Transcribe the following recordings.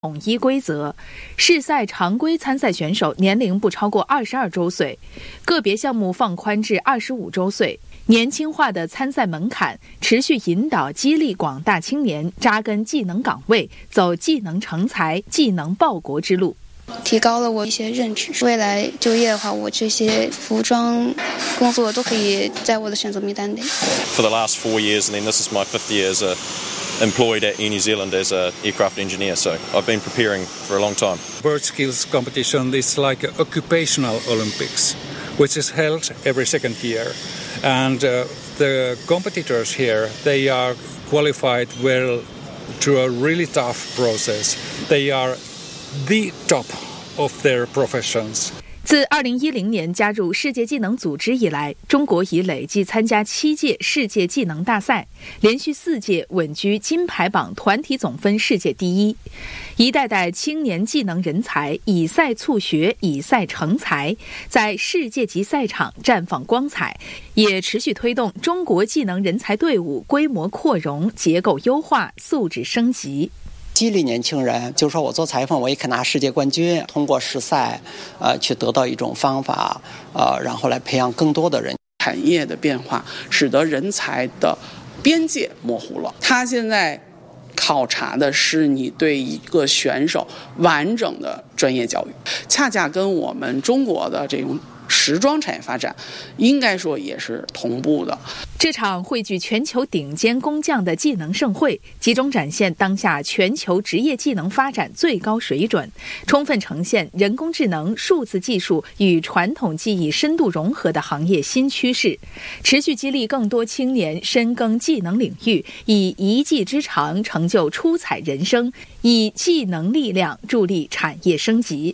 统一规则，试赛常规参赛选手年龄不超过22周岁，个别项目放宽至25周岁，年轻化的参赛门槛，持续引导激励广大青年扎根技能岗位，走技能成才、技能报国之路。 提高了我一些认知，未来就业的话，我这些服装工作都可以在我的选择名单里。 For the last 4 years, and then this is my 5th year as employed at New Zealand as an aircraft engineer, so I've been preparing for a long time. World Skills competition is like an occupational Olympics, which is held every second year. And the competitors here, they are qualified well through a really tough process. They are the top of their professions. 自2010年加入世界技能组织以来，中国已累计参加7届世界技能大赛，连续4届稳居金牌榜团体总分世界第一。一代代青年技能人才以赛促学，以赛成才，在世界级赛场绽放光彩，也持续推动中国技能人才队伍规模扩容、结构优化、素质升级。 激励年轻人，就是说我做裁缝我也可拿世界冠军，通过试赛去得到一种方法，然后来培养更多的人。 产业的变化使得人才的边界模糊了，他现在考察的是你对一个选手完整的专业教育，恰恰跟我们中国的这种时装产业发展应该说也是同步的。 这场汇聚全球顶尖工匠的技能盛会，集中展现当下全球职业技能发展最高水准，充分呈现人工智能、数字技术与传统技艺深度融合的行业新趋势，持续激励更多青年深耕技能领域，以一技之长成就出彩人生，以技能力量助力产业升级。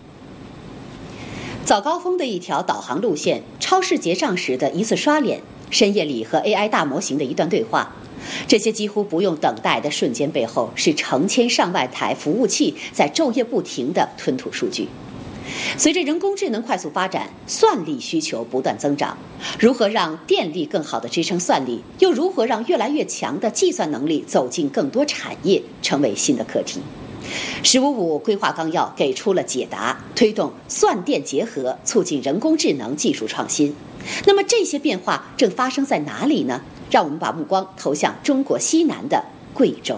早高峰的一条导航路线，超市结账时的一次刷脸，深夜里和 AI 大模型的一段对话，这些几乎不用等待的瞬间背后，是成千上万台服务器在昼夜不停地吞吐数据。随着人工智能快速发展，算力需求不断增长，如何让电力更好地支撑算力，又如何让越来越强的计算能力走进更多产业，成为新的课题。“15+5”规划纲要给出了解答，推动算电结合，促进人工智能技术创新。那么这些变化正发生在哪里呢？让我们把目光投向中国西南的贵州。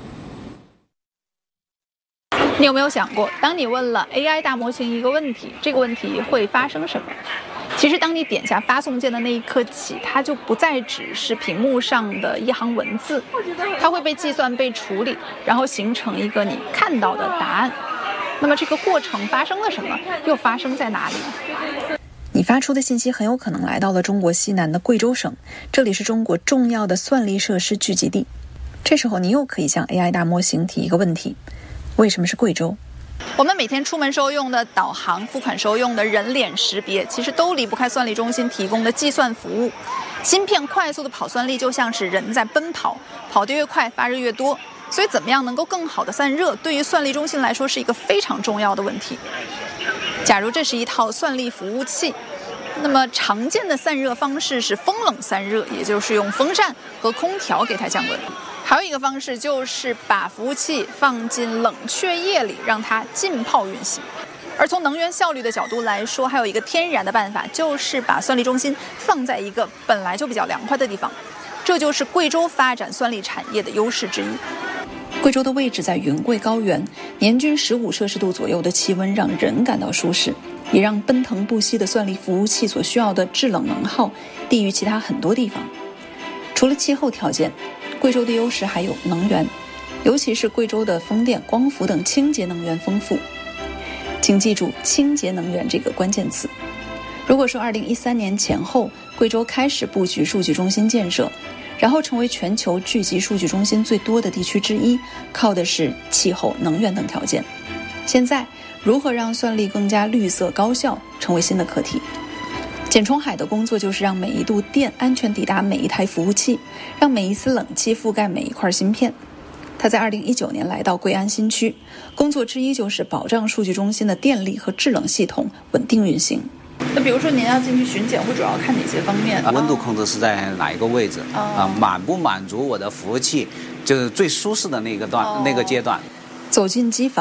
你有没有想过，当你问了 AI 大模型一个问题，这个问题会发生什么？其实当你点下发送键的那一刻起，它就不再只是屏幕上的一行文字，它会被计算、被处理，然后形成一个你看到的答案。那么这个过程发生了什么？又发生在哪里呢？ 你发出的信息很有可能来到了中国西南的贵州省，这里是中国重要的算力设施聚集地。这时候你又可以向 AI 大模型提一个问题：为什么是贵州？ 我们每天出门时候用的导航、付款时候用的人脸识别，其实都离不开算力中心提供的计算服务。芯片快速的跑算力，就像是人在奔跑，跑得越快，发热越多。所以怎么样能够更好的散热，对于算力中心来说是一个非常重要的问题。假如这是一套算力服务器，那么常见的散热方式是风冷散热，也就是用风扇和空调给它降温。还有一个方式就是把服务器放进冷却液里，让它浸泡运行。而从能源效率的角度来说，还有一个天然的办法，就是把算力中心放在一个本来就比较凉快的地方。这就是贵州发展算力产业的优势之一。 贵州的位置在云贵高原，年均15摄氏度左右的气温让人感到舒适，也让奔腾不息的算力服务器所需要的制冷能耗低于其他很多地方。除了气候条件，贵州的优势还有能源，尤其是贵州的风电、光伏等清洁能源丰富。请记住清洁能源这个关键词。如果说2013年前后贵州开始布局数据中心建设，然后成为全球聚集数据中心最多的地区之一，靠的是气候、能源等条件。现在如何让算力更加绿色高效，成为新的课题。简冲海的工作就是让每一度电安全抵达每一台服务器，让每一丝冷气覆盖每一块芯片。他在2019年来到贵安新区，工作之一就是保障数据中心的电力和制冷系统稳定运行。 那比如说您要进去巡检，会主要看哪些方面？ 温度控制是在哪一个位置？满不满足我的服务器，就是最舒适的那个阶段。 走进机房。